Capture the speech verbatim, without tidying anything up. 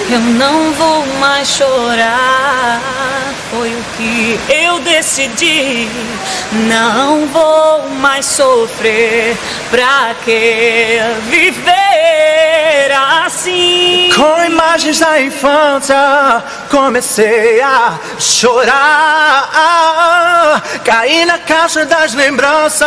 Eu não vou mais chorar, foi o que eu decidi. Não vou mais sofrer, pra que viver assim? Com imagens da infância comecei a chorar, caí na caixa das lembranças.